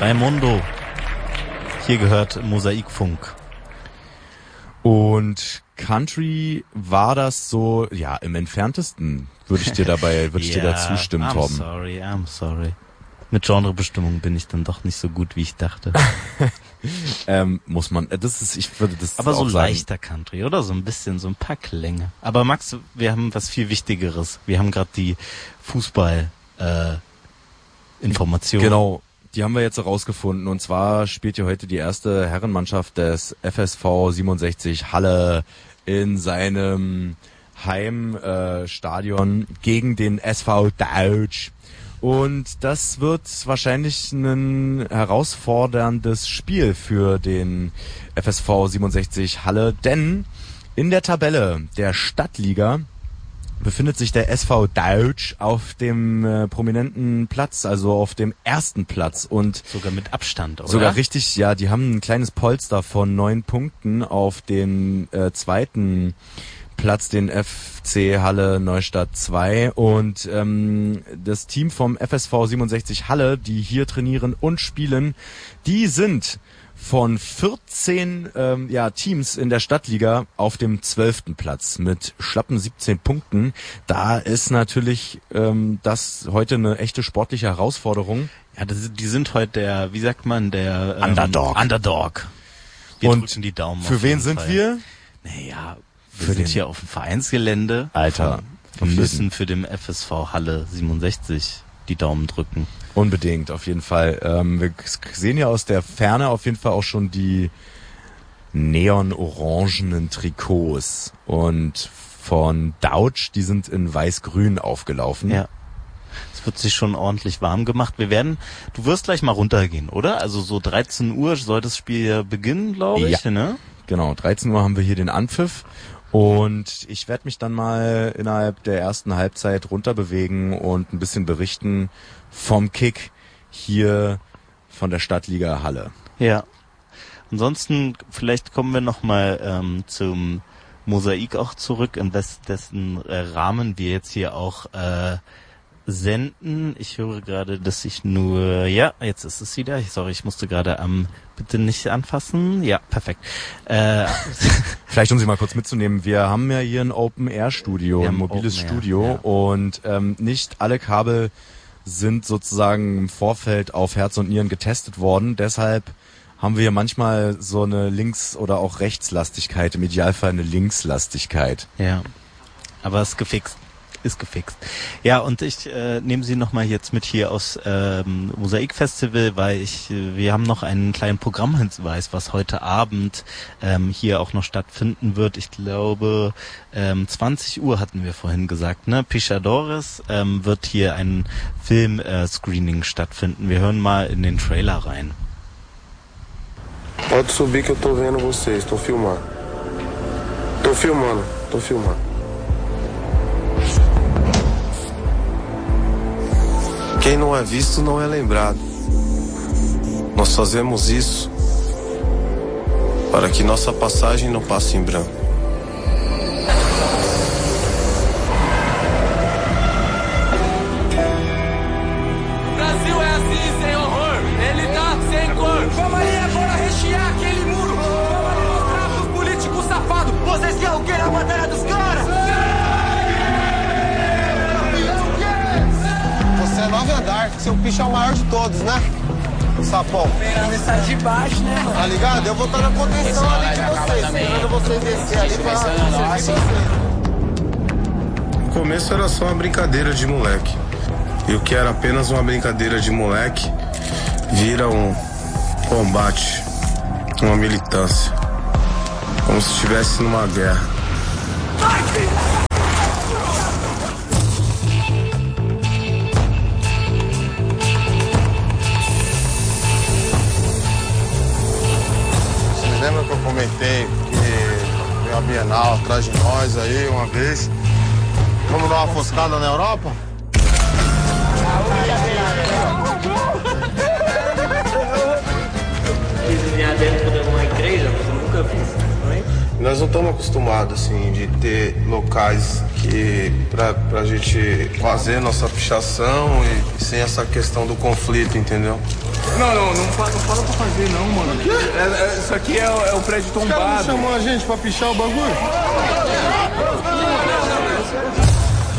Raimundo. Hier gehört Mosaikfunk. Und Country war das so, ja, im entferntesten, würde ich dir da zustimmen, Torben. I'm sorry. Mit Genrebestimmung bin ich dann doch nicht so gut, wie ich dachte. Muss man, ich würde das aber auch so sagen. leichter Country, oder? So ein bisschen, so ein paar Klänge. Aber Max, wir haben was viel Wichtigeres. Wir haben gerade die Fußball-Information. Genau, die haben wir jetzt herausgefunden. Und zwar spielt hier heute die erste Herrenmannschaft des FSV 67 Halle in seinem Heimstadion gegen den SV Deutsch. Und das wird wahrscheinlich ein herausforderndes Spiel für den FSV 67 Halle, denn in der Tabelle der Stadtliga befindet sich der SV Deutsch auf dem prominenten Platz, also auf dem ersten Platz. Und sogar mit Abstand, oder? Sogar richtig, ja, die haben ein kleines Polster von 9 Punkten auf den zweiten Platz, den FC Halle Neustadt 2, und das Team vom FSV 67 Halle, die hier trainieren und spielen, die sind von 14 Teams in der Stadtliga auf dem 12. Platz mit schlappen 17 Punkten. Da ist natürlich das heute eine echte sportliche Herausforderung. Ja, die sind heute der, wie sagt man, der Underdog. Wir und drücken die Daumen. Für wen sind wir? Naja, wir sind hier auf dem Vereinsgelände. Alter, wir müssen für den FSV Halle 67 die Daumen drücken. Unbedingt, auf jeden Fall. Wir sehen ja aus der Ferne auf jeden Fall auch schon die neon-orangenen Trikots. Und von Deutsch, die sind in weiß-grün aufgelaufen. Ja. Es wird sich schon ordentlich warm gemacht. Du wirst gleich mal runtergehen, oder? Also so 13 Uhr soll das Spiel ja beginnen, glaube ich. Ja. Ne? Genau, 13 Uhr haben wir hier den Anpfiff. Und ich werde mich dann mal innerhalb der ersten Halbzeit runterbewegen und ein bisschen berichten vom Kick hier von der Stadtliga Halle. Ja. Ansonsten, vielleicht kommen wir nochmal zum Mosaik auch zurück, in dessen Rahmen wir jetzt hier auch senden. Ich höre gerade, dass ich nur... Ja, jetzt ist es wieder. Sorry, ich musste gerade bitte nicht anfassen. Ja, perfekt. Vielleicht, um Sie mal kurz mitzunehmen, wir haben ja hier ein Open-Air-Studio, ein mobiles Studio, ja. Und nicht alle Kabel sind sozusagen im Vorfeld auf Herz und Nieren getestet worden. Deshalb haben wir hier manchmal so eine Links- oder auch Rechtslastigkeit, im Idealfall eine Linkslastigkeit. Ja, aber ist gefixt. Ja, und ich nehme Sie nochmal jetzt mit hier aus Mosaikfestival, weil wir haben noch einen kleinen Programmhinweis, was heute Abend hier auch noch stattfinden wird. Ich glaube, 20 Uhr hatten wir vorhin gesagt, ne? Pichadores wird hier ein Film-Screening stattfinden. Wir hören mal in den Trailer rein. Pode subir que eu tô vendo vocês, tô filmando. Quem não é visto não é lembrado. Nós fazemos isso para que nossa passagem não passe em branco. O Brasil é assim, sem horror. Ele tá sem cor. Vamos ali agora rechear aquele muro. Vamos ali mostrar pros políticos safados. Vocês querem o quê na batalha dos caras? Você é 9 andar, seu picho é o maior de todos, né? Sapão. Esperando sair de baixo, né, mano? Tá ligado? Eu vou estar na contenção ali de vocês, esperando vocês descer ali pra servir vocês. No começo era só uma brincadeira de moleque. E o que era apenas uma brincadeira de moleque vira um combate, uma militância. Como se estivesse numa guerra. Vai, filha! Lembra que eu comentei que veio a Bienal atrás de nós aí uma vez? Vamos dar uma foscada na Europa? Desenhar dentro de uma igreja, você nunca viu, não é? Nós não estamos acostumados, assim, de ter locais que pra gente fazer nossa pichação e sem essa questão do conflito, entendeu? Não fala pra fazer não, mano. Isso aqui é o prédio tombado. Os caras não chamou a gente pra pichar o bagulho?